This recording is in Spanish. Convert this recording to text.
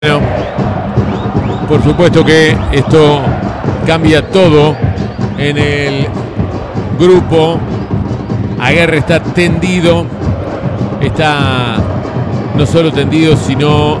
Bueno, por supuesto que esto cambia todo en el grupo. Aguerre está tendido, está no solo tendido, sino